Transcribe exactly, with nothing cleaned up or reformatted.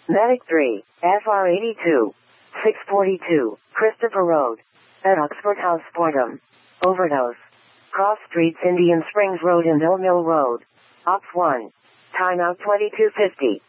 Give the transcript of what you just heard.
Medic three, F R eighty-two, six forty-two, Christopher Road. At Oxford House Fordham. Overdose. Cross Streets Indian Springs Road and Mill Mill Road. Ops one. Timeout twenty-two fifty.